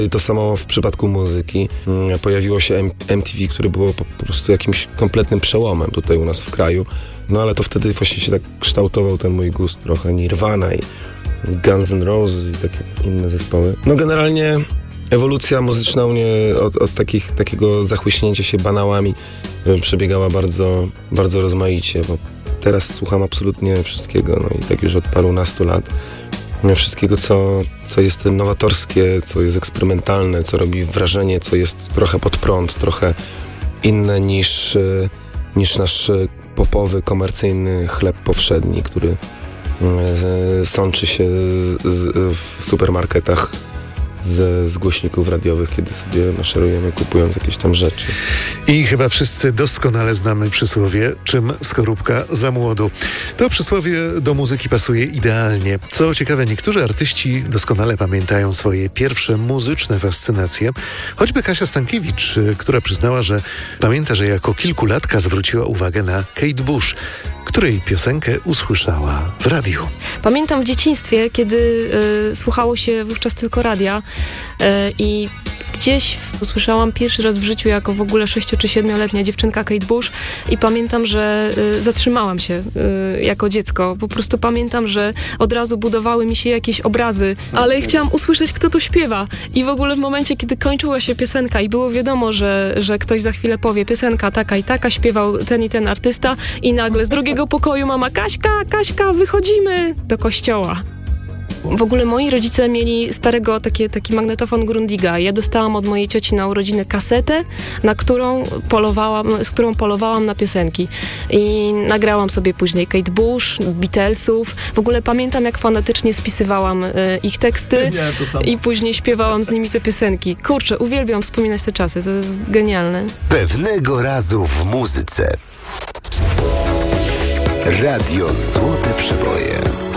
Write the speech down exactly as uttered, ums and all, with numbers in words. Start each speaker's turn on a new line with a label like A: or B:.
A: I to samo w przypadku muzyki. Pojawiło się M T V, które było po prostu jakimś kompletnym przełomem tutaj u nas w kraju. No ale to wtedy właśnie się tak kształtował ten mój gust trochę. Nirvana i Guns N' Roses i takie inne zespoły. No generalnie ewolucja muzyczna u mnie od, od takich, takiego zachłyśnięcia się banałami przebiegała bardzo, bardzo rozmaicie, bo teraz słucham absolutnie wszystkiego, no i tak już od parunastu lat. Wszystkiego, co, co jest nowatorskie, co jest eksperymentalne, co robi wrażenie, co jest trochę pod prąd, trochę inne niż, niż nasz popowy, komercyjny chleb powszedni, który sączy się z, z, w supermarketach z, z głośników radiowych, kiedy sobie maszerujemy, kupując jakieś tam rzeczy.
B: I chyba wszyscy doskonale znamy przysłowie, czym skorupka za młodu. To przysłowie do muzyki pasuje idealnie. Co ciekawe, niektórzy artyści doskonale pamiętają swoje pierwsze muzyczne fascynacje. Choćby Kasia Stankiewicz, która przyznała, że pamięta, że jako kilkulatka zwróciła uwagę na Kate Bush, której piosenkę usłyszała w radiu.
C: Pamiętam w dzieciństwie, kiedy y, słuchało się wówczas tylko radia y, i gdzieś usłyszałam pierwszy raz w życiu jako w ogóle sześcio- czy siedmioletnia dziewczynka Kate Bush i pamiętam, że y, zatrzymałam się y, jako dziecko. Po prostu pamiętam, że od razu budowały mi się jakieś obrazy, ale chciałam usłyszeć, kto to śpiewa. I w ogóle w momencie, kiedy kończyła się piosenka i było wiadomo, że, że ktoś za chwilę powie piosenka taka i taka, śpiewał ten i ten artysta i nagle z drugiego pokoju mama: Kaśka, Kaśka, wychodzimy do kościoła. W ogóle moi rodzice mieli starego takie, taki magnetofon Grundiga. Ja dostałam od mojej cioci na urodziny kasetę, na którą polowałam, z którą polowałam na piosenki. I nagrałam sobie później Kate Bush, Beatlesów. W ogóle pamiętam, jak fanatycznie spisywałam y, ich teksty i później śpiewałam z nimi te piosenki. Kurczę, uwielbiam wspominać te czasy, to jest genialne.
D: Pewnego razu w muzyce. Radio Złote Przeboje.